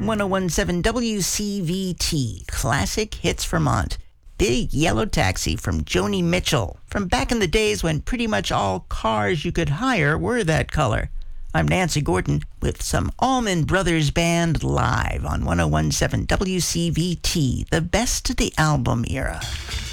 1017 WCVT, Classic Hits Vermont. Big Yellow Taxi from Joni Mitchell, from back in the days when pretty much all cars you could hire were that color. I'm Nancy Gordon with some Allman Brothers Band live on 1017 WCVT, the best of the album era.